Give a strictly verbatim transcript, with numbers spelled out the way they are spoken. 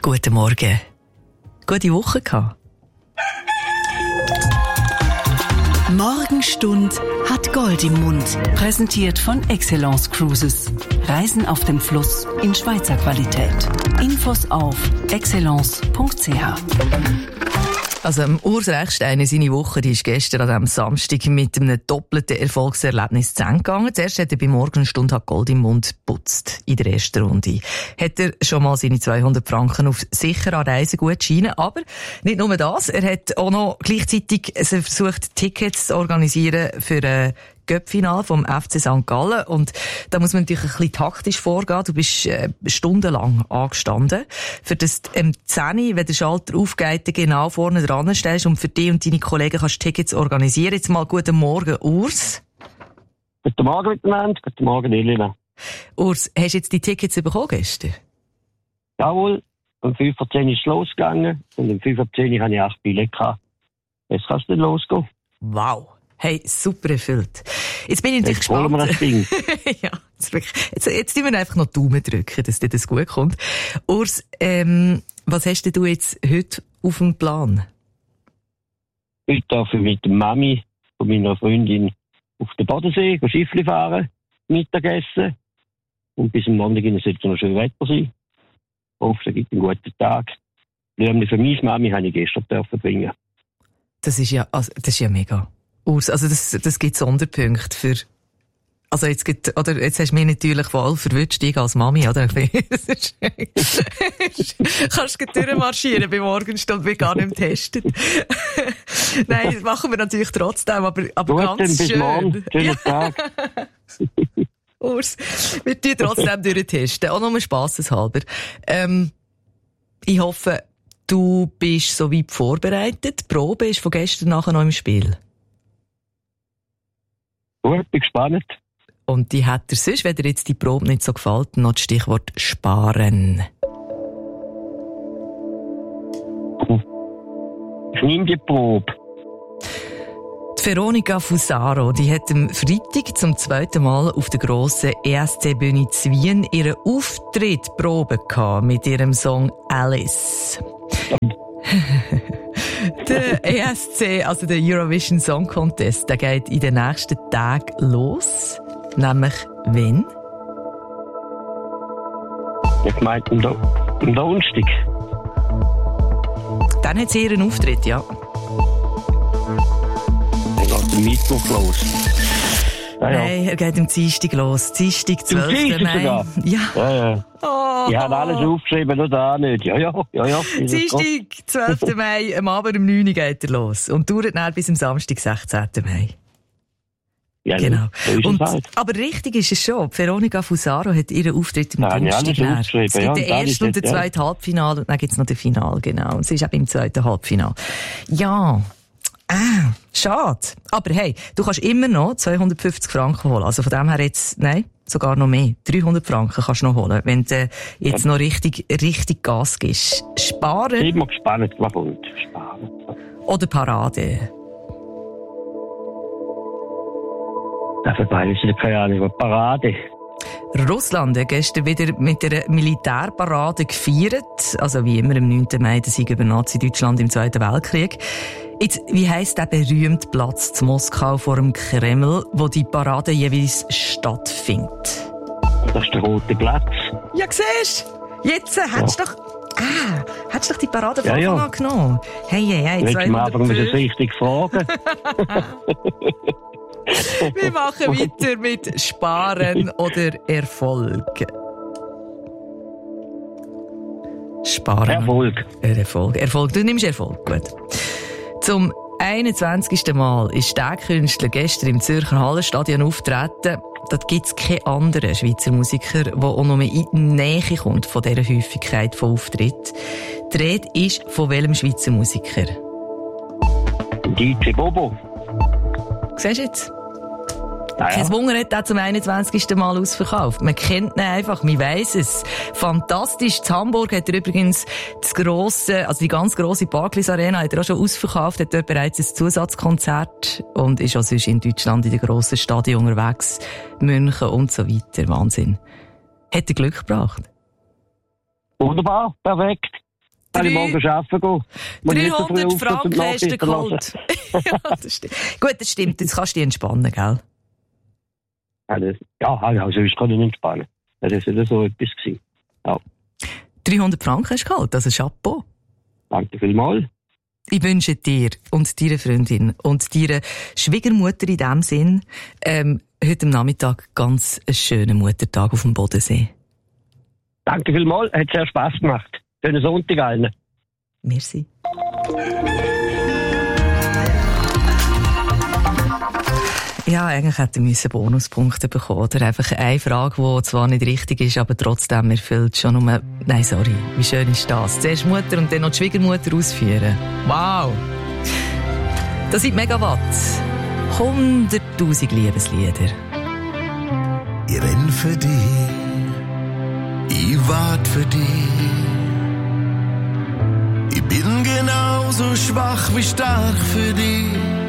Guten Morgen. Gute Woche gehabt. Morgenstund hat Gold im Mund. Präsentiert von Excellence Cruises. Reisen auf dem Fluss in Schweizer Qualität. Infos auf excellence punkt c h. Also, um Urs Rechsteiner, seine Woche, die ist gestern an diesem Samstag mit einem doppelten Erfolgserlebnis zu Ende gegangen. Zuerst hat er bei Morgenstund hat Gold im Mund geputzt in der ersten Runde. Hat er schon mal seine zweihundert Franken auf sicherer Reisegutscheine. Aber nicht nur das, er hat auch noch gleichzeitig versucht, Tickets zu organisieren für ein Göppfinal vom F C Sankt Gallen. Und da muss man natürlich ein bisschen taktisch vorgehen. Du bist äh, stundenlang angestanden, für das du am zehn, wenn der Schalter aufgeht, genau vorne dran stehst und für dich und deine Kollegen kannst Tickets organisieren. Jetzt mal guten Morgen, Urs. Guten Morgen miteinander, guten Morgen, Elena. Urs, hast du jetzt die Tickets bekommen gestern? Jawohl, um fünf Uhr zehn ist es losgegangen und um fünf Uhr zehn habe ich acht Billette gehabt. Jetzt kannst du dann losgehen. Wow. Hey, super erfüllt. Jetzt bin ich natürlich jetzt gespannt. Wir das Ding. ja, jetzt, jetzt, jetzt müssen wir einfach noch Daumen drücken, dass dir das gut kommt. Urs, ähm, was hast denn du jetzt heute auf dem Plan? Heute darf ich mit der Mami von meiner Freundin auf den Bodensee Schiffli fahren, Mittagessen. Und bis am Montag soll es noch schön Wetter sein. Ich hoffe, es gibt einen guten Tag. Die für meine Mami habe ich gestern dürfen bringen. Das ist ja, also, das ist ja mega. Urs, also das, das gibt Sonderpunkte für, also jetzt gibt, oder jetzt hast du mich natürlich voll verwünscht, ich als Mami, oder? Kannst du durchmarschieren bei Morgenstund, wir gar nicht testet. Nein, das machen wir natürlich trotzdem, aber, aber gut, ganz dann bis schön. Morgen, schönen ja. Tag. Urs, wir tun trotzdem durchtesten, auch nur spasseshalber. Ähm, ich hoffe, du bist so weit vorbereitet. Die Probe ist von gestern nachher noch im Spiel. Gut, bin gespannt. Und die hat er sonst, wenn dir jetzt die Probe nicht so gefällt, noch das Stichwort sparen. Ich nehme die Probe. Die Veronica Fusaro, die hat am Freitag zum zweiten Mal auf der grossen E S C-Bühne zu Wien ihren Auftritt Probe gehabt mit ihrem Song Alice. Der E S C, also der Eurovision Song Contest, der geht in den nächsten Tagen los. Nämlich wann? Ich meinte am, Do- am Donnerstag. Dann hat sie ihren Auftritt, ja. Dann geht der Mittwoch los. Ja, ja. Nein, er geht am Dienstag los. Dienstag, zwölften Mai. Sogar. Ja. Ja, ja. Oh. Ich habe alles aufgeschrieben, nur da nicht. Ja, ja, ja, ja. Dienstag, zwölften Mai, am Abend um neun Uhr geht er los. Und dauert dann bis am Samstag, sechzehnten Mai. Ja, genau. So Und, halt. aber richtig ist es schon. Veronica Fusaro hat ihren Auftritt im ja, Donnerstag. Ja, es gibt ja, den ersten und den zweiten ja. Halbfinale und dann gibt es noch den Final, genau. Und sie ist auch im zweiten Halbfinale. Ja. Ah, schade. Aber hey, du kannst immer noch zweihundertfünfzig Franken holen. Also von dem her jetzt, nein, sogar noch mehr. dreihundert Franken kannst du noch holen, wenn du jetzt ja. noch richtig, richtig Gas gibst. Sparen. Ich bin immer gespannt, was kommt. Sparen. Oder Parade. Dafür weiß ich keine Ahnung, was Parade. Russland hat gestern wieder mit einer Militärparade gefeiert. Also wie immer am neunten Mai, der Sieg über Nazi-Deutschland im Zweiten Weltkrieg. Jetzt, wie heisst der berühmte Platz zu Moskau vor dem Kreml, wo die Parade jeweils stattfindet? Das ist der Rote Platz. Ja, siehst du? Jetzt äh, hättest du ja. doch... Ah, hättest du doch die Parade von ja, ja. Anfang an genommen? Hey, hey, hey. Willst du am Anfang das richtig fragen? Wir machen weiter mit Sparen oder Erfolg. Sparen. Erfolg. Erfolg. Erfolg. Du nimmst Erfolg. Gut. Zum einundzwanzigsten Mal ist der Künstler gestern im Zürcher Hallenstadion auftreten. Dort gibt es keinen anderen Schweizer Musiker, der auch noch mehr in die Nähe kommt von dieser Häufigkeit von Auftritt. Die Rede ist von welchem Schweizer Musiker? D J Bobo. Siehst du jetzt? Ja, ja. Kein Wunder hat er zum einundzwanzigsten Mal ausverkauft. Man kennt ihn einfach, man weiss es. Fantastisch. In Hamburg hat er übrigens das grosse, also die ganz grosse Barclays Arena hat er auch schon ausverkauft, hat dort bereits ein Zusatzkonzert und ist auch sonst in Deutschland in den grossen Stadien unterwegs. München und so weiter. Wahnsinn. Hat er Glück gebracht? Wunderbar, perfekt. Kann ich morgen arbeiten gehen? dreihundert Franken hast du geholt. Ja, das stimmt. Gut, das stimmt. Jetzt kannst du dich entspannen, gell? Ja, also sonst kann ich nicht entspannen. Das war ja so etwas. Ja. dreihundert Franken hast du geholt, also Chapeau. Danke vielmals. Ich wünsche dir und deiner Freundin und deiner Schwiegermutter in dem Sinn ähm, heute am Nachmittag ganz einen schönen Muttertag auf dem Bodensee. Danke vielmals, hat sehr Spass gemacht. Schönen Sonntag allen. Merci. Ja, eigentlich hätte ich Bonuspunkte bekommen. Oder einfach eine Frage, die zwar nicht richtig ist, aber trotzdem erfüllt schon um... Nein, sorry. Wie schön ist das? Zuerst Mutter und dann noch die Schwiegermutter ausführen. Wow! Das sind Megawatt. hunderttausend Liebeslieder. Ich renn für dich. Ich wart für dich. Ich bin genauso schwach wie stark für dich.